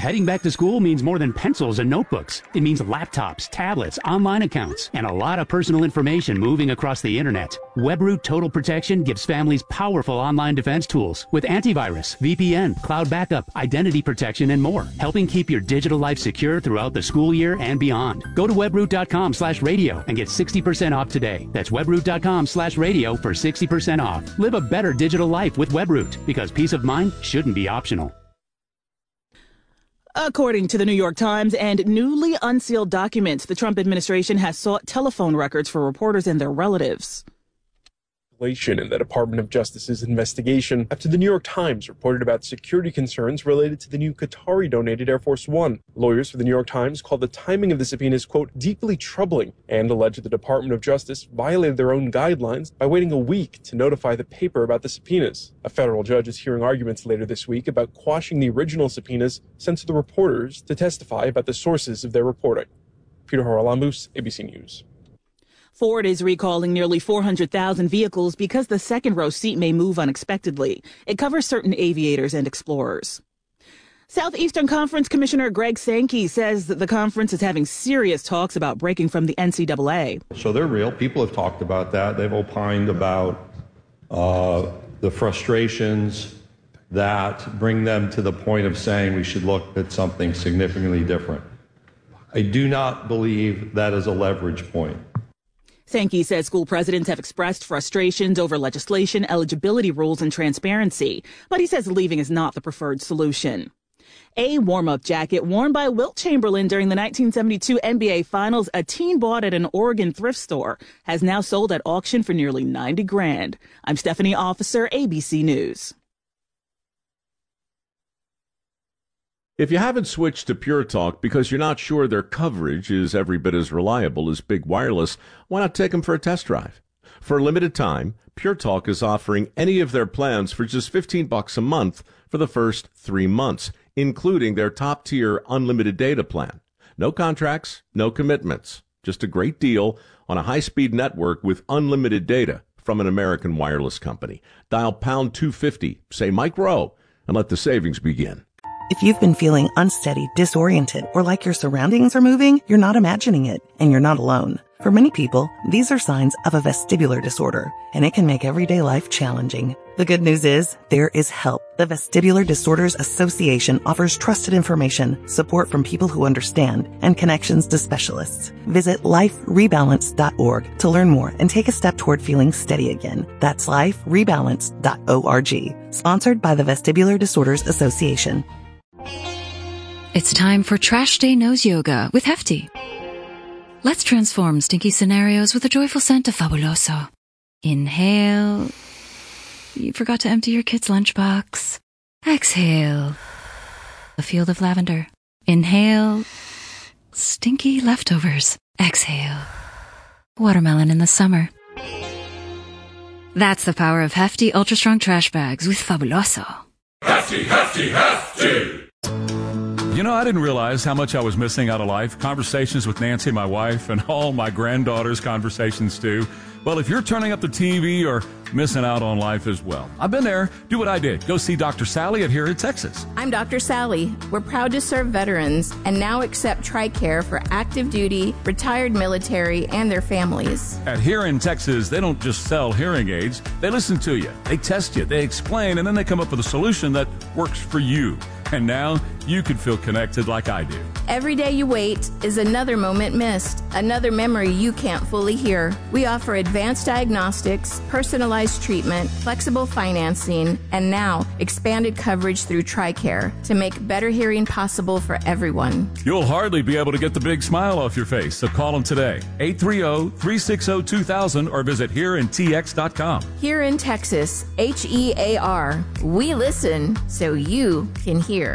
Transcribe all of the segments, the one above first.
Heading back to school means more than pencils and notebooks. It means laptops, tablets, online accounts, and a lot of personal information moving across the internet. WebRoot Total Protection gives families powerful online defense tools with antivirus, VPN, cloud backup, identity protection, and more, helping keep your digital life secure throughout the school year and beyond. Go to webroot.com/radio and get 60% off today. That's webroot.com/radio for 60% off. Live a better digital life with WebRoot, because peace of mind shouldn't be optional. According to the New York Times and newly unsealed documents, the Trump administration has sought telephone records for reporters and their relatives. In the Department of Justice's investigation after the New York Times reported about security concerns related to the new Qatari-donated Air Force One. Lawyers for the New York Times called the timing of the subpoenas, quote, deeply troubling, and alleged the Department of Justice violated their own guidelines by waiting a week to notify the paper about the subpoenas. A federal judge is hearing arguments later this week about quashing the original subpoenas sent to the reporters to testify about the sources of their reporting. Peter Haralambous, ABC News. Ford is recalling nearly 400,000 vehicles because the second row seat may move unexpectedly. It covers certain aviators and explorers. Southeastern Conference Commissioner Greg Sankey says that the conference is having serious talks about breaking from the NCAA. So they're real. People have talked about that. They've opined about the frustrations that bring them to the point of saying we should look at something significantly different. I do not believe that is a leverage point. Sankey says school presidents have expressed frustrations over legislation, eligibility rules, and transparency, but he says leaving is not the preferred solution. A warm-up jacket worn by Wilt Chamberlain during the 1972 NBA Finals, a teen bought at an Oregon thrift store, has now sold at auction for nearly $90,000. I'm Stephanie Officer, ABC News. If you haven't switched to Pure Talk because you're not sure their coverage is every bit as reliable as Big Wireless, why not take them for a test drive? For a limited time, Pure Talk is offering any of their plans for just $15 a month for the first 3 months, including their top-tier unlimited data plan. No contracts, no commitments, just a great deal on a high-speed network with unlimited data from an American wireless company. Dial pound 250, say Mike Rowe, and let the savings begin. If you've been feeling unsteady, disoriented, or like your surroundings are moving, you're not imagining it, and you're not alone. For many people, these are signs of a vestibular disorder, and it can make everyday life challenging. The good news is, there is help. The Vestibular Disorders Association offers trusted information, support from people who understand, and connections to specialists. Visit liferebalance.org to learn more and take a step toward feeling steady again. That's liferebalance.org. Sponsored by the Vestibular Disorders Association. It's time for Trash Day Nose Yoga with Hefty. Let's transform stinky scenarios with a joyful scent of Fabuloso. Inhale. You forgot to empty your kid's lunchbox. Exhale. A field of lavender. Inhale. Stinky leftovers. Exhale. Watermelon in the summer. That's the power of Hefty Ultra Strong Trash Bags with Fabuloso. Hefty, Hefty, Hefty! You know, I didn't realize how much I was missing out of life. Conversations with Nancy, my wife, and all my granddaughters' conversations, too. Well, if you're turning up the TV, you're missing out on life as well. I've been there. Do what I did. Go see Dr. Sally at Here in Texas. I'm Dr. Sally. We're proud to serve veterans and now accept TRICARE for active duty, retired military, and their families. At Here in Texas, they don't just sell hearing aids. They listen to you. They test you. They explain, and then they come up with a solution that works for you. And now you can feel connected like I do. Every day you wait is another moment missed, another memory you can't fully hear. We offer advanced diagnostics, personalized treatment, flexible financing, and now expanded coverage through TRICARE to make better hearing possible for everyone. You'll hardly be able to get the big smile off your face, so call them today. 830-360-2000 or visit HereInTX.com. Here in Texas, HEAR. We listen so you can hear.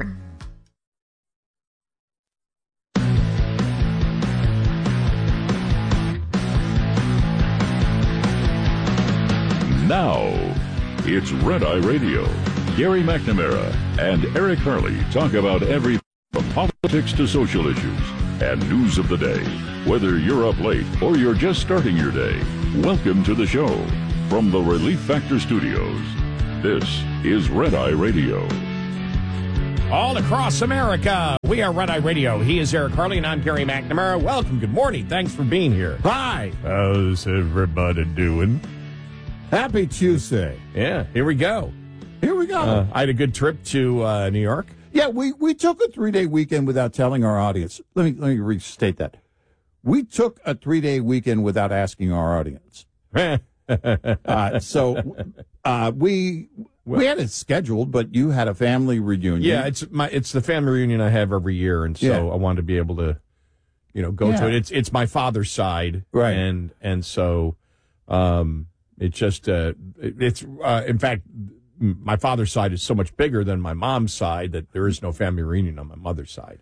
Now, it's Red Eye Radio. Gary McNamara and Eric Harley talk about everything from politics to social issues and news of the day. Whether you're up late or you're just starting your day, welcome to the show. From the Relief Factor Studios, this is Red Eye Radio. all across America. We are Red Eye Radio. He is Eric Harley, and I'm Gary McNamara. Welcome. Good morning. Thanks for being here. Hi. How's everybody doing? Happy Tuesday. Yeah, here we go. Here we go. I had a good trip to New York. Yeah, we took a 3-day weekend without telling our audience. Let me restate that. We took a 3-day weekend without asking our audience. We had it scheduled, but you had a family reunion. Yeah, it's the family reunion I have every year, and so I wanted to be able to, go to it. It's my father's side, right? And so, it just in fact, my father's side is so much bigger than my mom's side that there is no family reunion on my mother's side.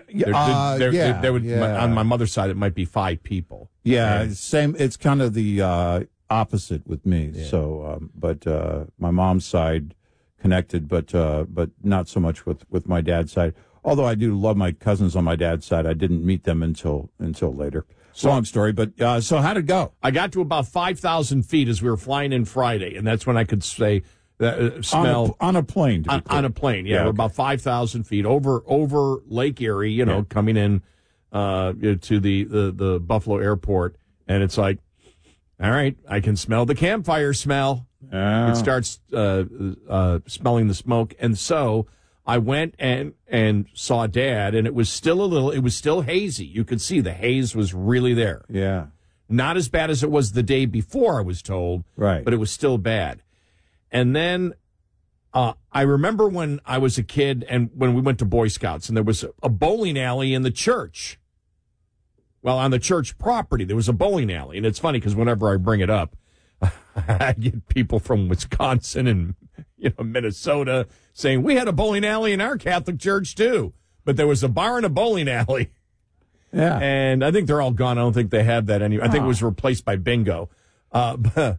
On my mother's side, it might be 5 people. Yeah, same. It's kind of the opposite with me. Yeah. So, but my mom's side connected, but not so much with my dad's side. Although I do love my cousins on my dad's side, I didn't meet them until later. Long story, but so how'd it go? I got to about 5,000 feet as we were flying in Friday, and that's when I could say. Smell on a plane. On a plane, yeah. We're about 5,000 feet over Lake Erie, coming in to the Buffalo airport, and it's like, all right, I can smell the campfire smell. It starts smelling the smoke, and so I went and saw Dad, and it was still hazy. You could see the haze was really there. Yeah, not as bad as it was the day before, I was told. Right, but it was still bad. And then I remember when I was a kid and when we went to Boy Scouts, and there was a bowling alley in the church. Well, on the church property, there was a bowling alley. And it's funny because whenever I bring it up, I get people from Wisconsin and Minnesota saying, we had a bowling alley in our Catholic church, too. But there was a bar and a bowling alley. Yeah. And I think they're all gone. I don't think they have that anymore. I think it was replaced by bingo. But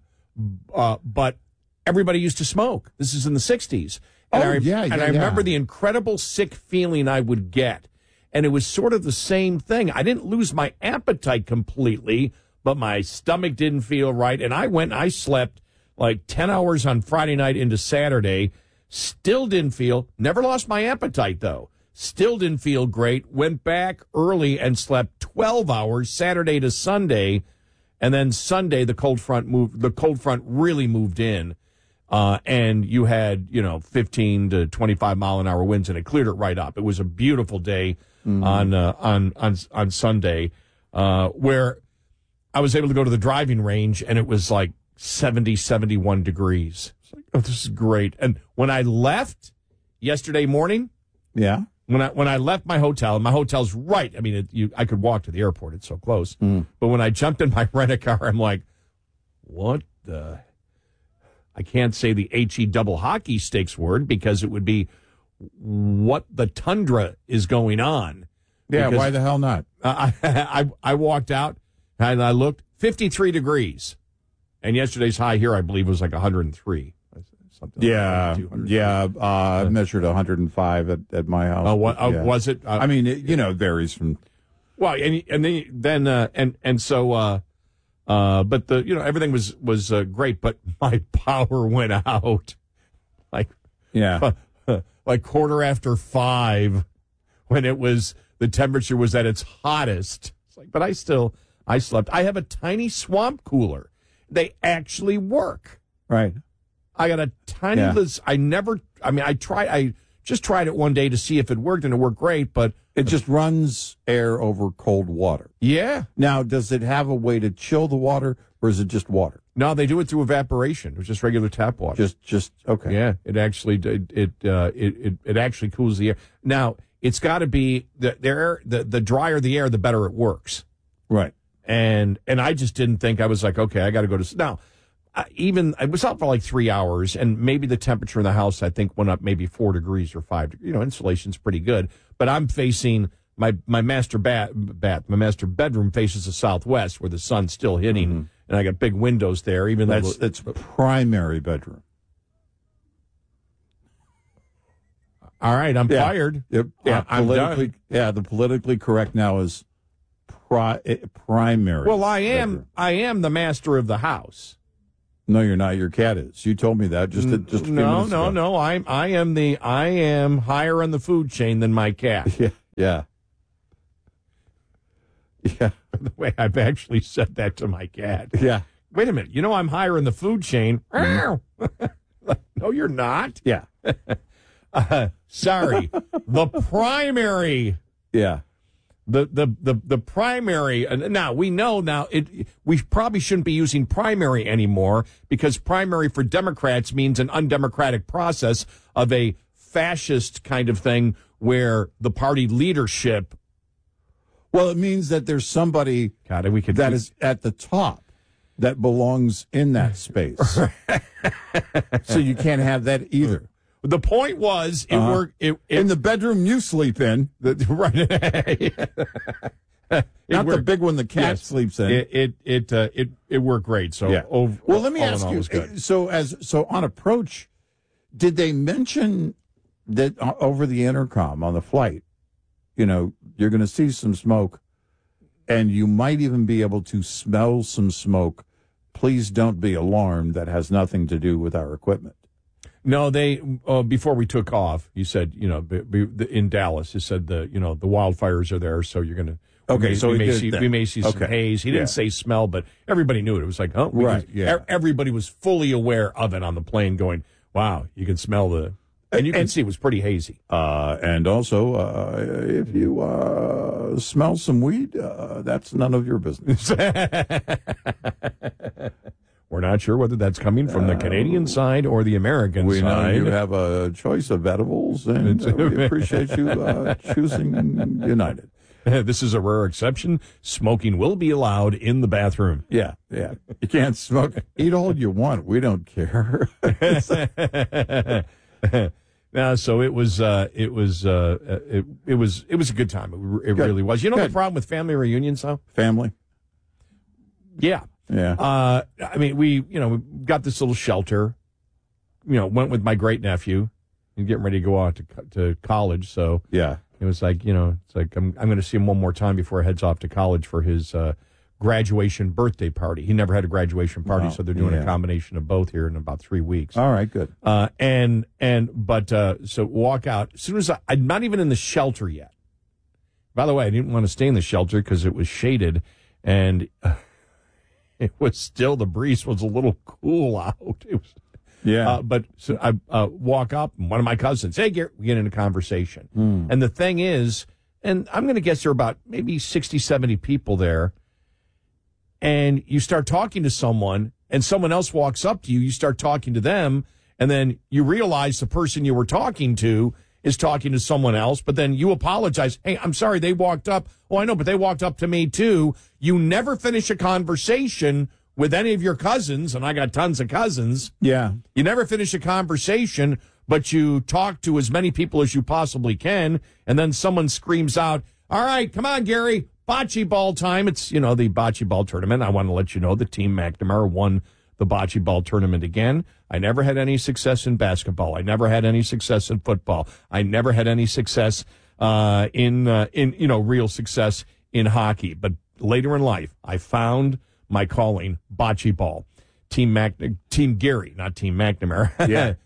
everybody used to smoke. This is in the 60s. And I remember the incredible sick feeling I would get. And it was sort of the same thing. I didn't lose my appetite completely, but my stomach didn't feel right. And I slept like 10 hours on Friday night into Saturday. Still didn't never lost my appetite, though. Still didn't feel great. Went back early and slept 12 hours Saturday to Sunday. And then Sunday, the cold front really moved in. And you had, 15 to 25 mile an hour winds, and it cleared it right up. It was a beautiful day on Sunday, where I was able to go to the driving range, and it was like 70, 71 degrees. It's like, oh, this is great. And when I left yesterday morning, when I left my hotel, and my hotel's right, I mean, I could walk to the airport. It's so close. But when I jumped in my rent-a-car, I'm like, what the... I can't say the HE double hockey sticks word because it would be what the tundra is going on. Yeah, why the hell not? I walked out and I looked, 53 degrees. And yesterday's high here, I believe, was like 103. I measured 105 at my house. Oh, was it? I mean, it varies from... Well, but everything was great, but my power went out like 5:15 when the temperature was at its hottest. It's like, but I slept. I have a tiny swamp cooler. They actually work. Right. I got a tiny. I just tried it one day to see if it worked, and it worked great, but. It just runs air over cold water. Yeah. Now, does it have a way to chill the water, or is it just water? No, they do it through evaporation. It was just regular tap water. Just okay. Yeah, it actually it actually cools the air. Now, it's got to be the drier the air, the better it works. Right. And I just didn't think. I was like, okay, I got to go to now. I was out for like 3 hours, and maybe the temperature in the house, I think, went up maybe 4 degrees or 5 degrees. Insulation's pretty good. But I'm facing my master my master bedroom faces the southwest where the sun's still hitting, and I got big windows there. Even though it's primary bedroom. All right, I'm fired. I'm done. Yeah, the politically correct now is primary. Well, I bedroom. am the master of the house. No, you're not. Your cat is. You told me that just a few minutes ago. No. I am higher on the food chain than my cat. Yeah. By the way, I've actually said that to my cat. Yeah. Wait a minute. You know I'm higher in the food chain. No, you're not. Yeah. Sorry. The primary. Yeah. The primary. Now we know we probably shouldn't be using primary anymore because primary for Democrats means an undemocratic process of a fascist kind of thing where the party leadership. Well, it means that there's somebody that is at the top that belongs in that space. So you can't have that either. The point was, it worked. In the bedroom you sleep in. Right. Not the big one the cat sleeps in. It worked great. So yeah. Well, let me ask you. So on approach, did they mention that over the intercom on the flight? You know, you're going to see some smoke, and you might even be able to smell some smoke. Please don't be alarmed. That has nothing to do with our equipment. No, they before we took off, you said, you know, in Dallas, you said the wildfires are there, so you're going to. We may see some haze. He didn't say smell, but everybody knew it. It was like, everybody was fully aware of it on the plane, going, "Wow, you can smell the." And you can see it was pretty hazy. And also, if you smell some weed, that's none of your business. We're not sure whether that's coming from the Canadian side or the American side. We know you have a choice of edibles, and we appreciate you choosing United. This is a rare exception. Smoking will be allowed in the bathroom. Yeah. You can't smoke. Eat all you want. We don't care. No, so it was a good time. It really was. You know the problem with family reunions, though? Family. Yeah. I mean, we got this little shelter. You know, went with my great nephew. He's getting ready to go out to college. So yeah, it was like, I'm going to see him one more time before he heads off to college for his graduation birthday party. He never had a graduation party, so they're doing a combination of both here in about 3 weeks. All right, good. So walk out. As soon as I'm not even in the shelter yet. By the way, I didn't want to stay in the shelter because it was shaded, and it was still, the breeze was a little cool out. It was, but so I walk up, and one of my cousins, "Hey, Gary," we get in a conversation. And the thing is, and I'm going to guess there are about maybe 60, 70 people there. And you start talking to someone, and someone else walks up to you. You start talking to them, and then you realize the person you were talking to is talking to someone else. But then you apologize. "Hey, I'm sorry, they walked up." "Oh, I know, but they walked up to me too." You never finish a conversation with any of your cousins, and I got tons of cousins. Yeah. You never finish a conversation, but you talk to as many people as you possibly can, and then someone screams out, "All right, come on, Gary. Bocce ball time." It's, the bocce ball tournament. I want to let you know that Team McNamara won the bocce ball tournament again. I never had any success in basketball. I never had any success in football. I never had any success in real success in hockey. But later in life, I found my calling, bocce ball. Team Gary, not Team McNamara. Yeah.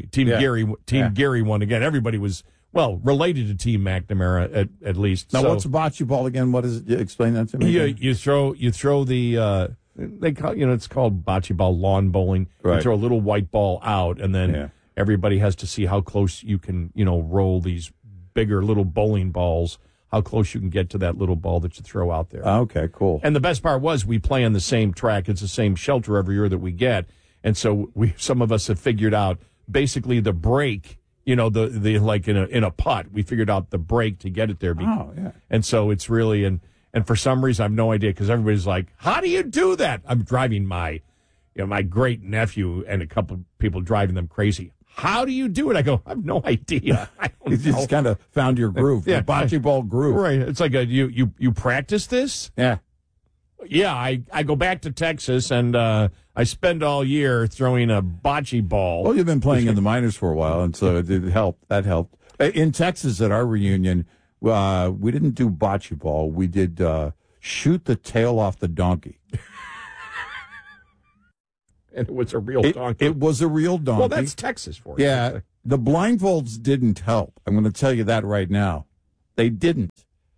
Gary won again. Everybody was related to Team McNamara at least. Now, what's bocce ball again? What is it? Explain that to me. You throw the they call it's called bocce ball, lawn bowling. Right. You throw a little white ball out, and then everybody has to see how close you can roll these bigger little bowling balls. How close you can get to that little ball that you throw out there. Okay, cool. And the best part was we play on the same track. It's the same shelter every year that we get, and so some of us have figured out basically the break. The like in a putt, we figured out the break to get it there. And so it's really, and for some reason I have no idea, because everybody's like, "How do you do that?" I'm driving my great nephew and a couple of people driving them crazy. "How do you do it?" I go, "I have no idea. I don't know." You just kind of found your groove, the bocce ball groove. Right. It's like you practice this? Yeah. Yeah, I go back to Texas, and I spend all year throwing a bocce ball. Well, you've been playing in the minors for a while, and so it helped. That helped. In Texas, at our reunion, we didn't do bocce ball. We did shoot the tail off the donkey. And it was a real donkey. It was a real donkey. Well, that's Texas for you. Yeah. The blindfolds didn't help. I'm going to tell you that right now. They didn't.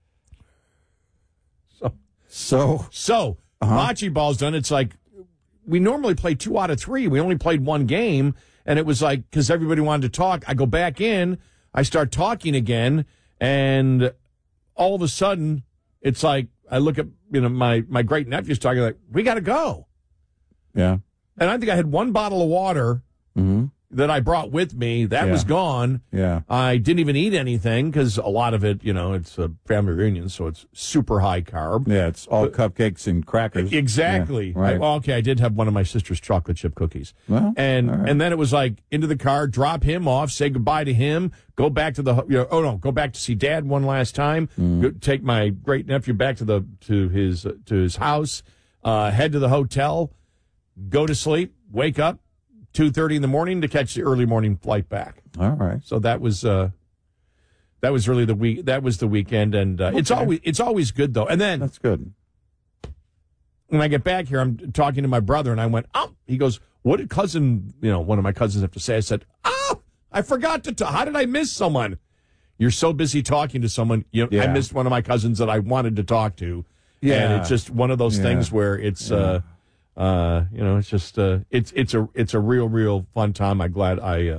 So bocce ball's done. It's like we normally play 2 out of 3. We only played 1 game, and it was like because everybody wanted to talk. I go back in, I start talking again, and all of a sudden, it's like I look at my great nephew's talking like we got to go. Yeah, and I think I had 1 bottle of water. Mm-hmm. That I brought with me, that was gone. Yeah. I didn't even eat anything because a lot of it, it's a family reunion, so it's super high carb. Yeah, it's all cupcakes and crackers. Exactly. Yeah, right. I did have one of my sister's chocolate chip cookies. Well, and then it was like into the car, drop him off, say goodbye to him, go back to go back to see Dad one last time, go, take my great nephew back to his house, head to the hotel, go to sleep, wake up. 2:30 in the morning to catch the early morning flight back. All right. So that was really the week. That was the weekend, and it's always good though. And then that's good. When I get back here, I'm talking to my brother, and I went, "Oh," he goes, "What did one of my cousins have to say?" I said, "Oh, I forgot to. How did I miss someone? You're so busy talking to someone. I missed one of my cousins that I wanted to talk to. Yeah, and it's just one of those things where it's." It's just it's a real fun time. I'm glad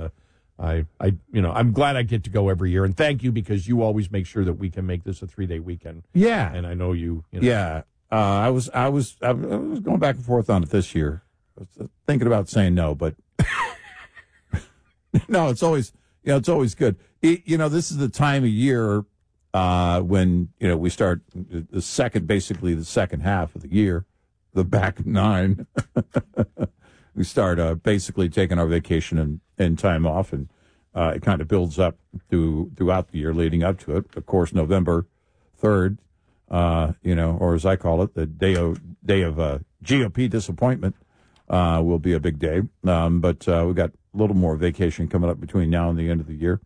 I'm glad I get to go every year, and thank you because you always make sure that we can make this a 3-day weekend. Yeah, and I know you. Yeah, I was going back and forth on it this year. I was thinking about saying no, but no, it's always good. This is the time of year when we start the second half of the year. The back 9, we start basically taking our vacation and time off, and it kind of builds up throughout the year leading up to it. Of course, November 3rd, or as I call it, the day of GOP disappointment will be a big day. But we've got a little more vacation coming up between now and the end of the year.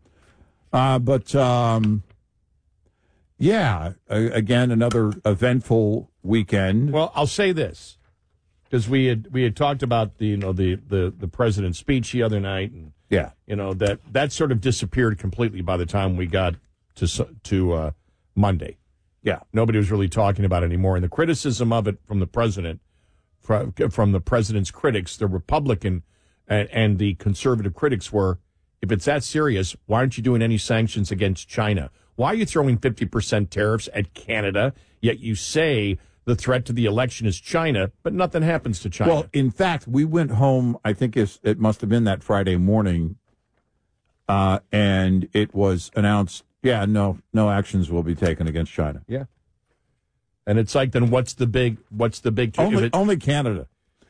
Again, another eventful weekend. Well, I'll say this because we had talked about the president's speech the other night, and that sort of disappeared completely by the time we got to Monday. Yeah, nobody was really talking about it anymore, and the criticism of it from the president, from the president's critics, the Republican and the conservative critics were, if it's that serious, why aren't you doing any sanctions against China? Why are you throwing 50% tariffs at Canada, yet you say the threat to the election is China, but nothing happens to China? Well, in fact, we went home, I think it must have been that Friday morning, and it was announced, no actions will be taken against China. Yeah. And it's like, then what's the big only Canada.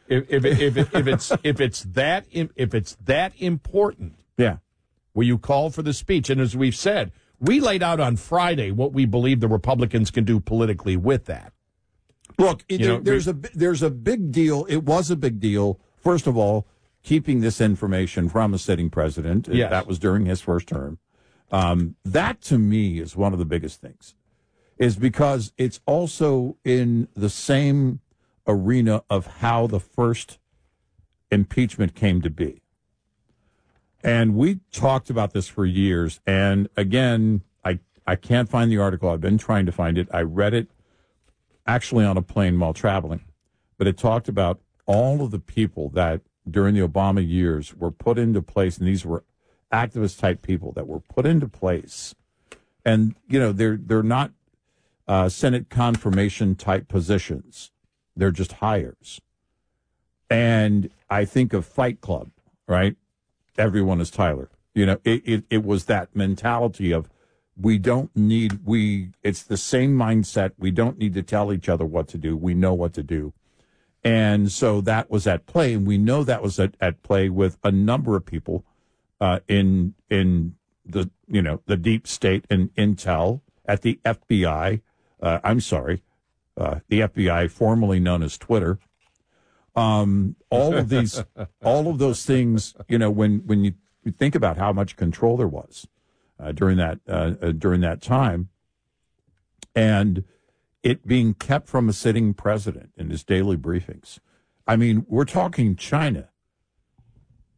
If it's that important, will you call for the speech? And as we've said, we laid out on Friday what we believe the Republicans can do politically with that. Look, there's a big deal. It was a big deal. First of all, keeping this information from a sitting president. Yes. That was during his first term. That to me is one of the biggest things, is because it's also in the same arena of how the first impeachment came to be. And we talked about this for years. And again, I can't find the article. I've been trying to find it. I read it actually on a plane while traveling. But it talked about all of the people that during the Obama years were put into place. And these were activist type people that were put into place. And, they're not Senate confirmation type positions. They're just hires. And I think of Fight Club, right? Everyone is Tyler. It was that mentality of it's the same mindset. We don't need to tell each other what to do. We know what to do. And so that was at play. And we know that was at play with a number of people in the deep state and intel at the FBI. The FBI, formerly known as Twitter. All of those things, when you think about how much control there was during that time, and it being kept from a sitting president in his daily briefings. I mean, we're talking China.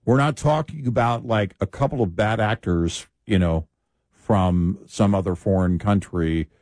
We're not talking about like a couple of bad actors, from some other foreign country